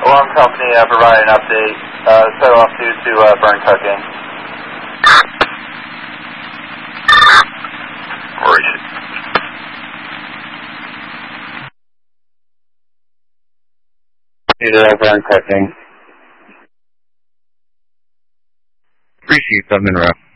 Alarm company provide an update. Set off due to burn cooking. Due to burn cooking. Appreciate that, Monroe.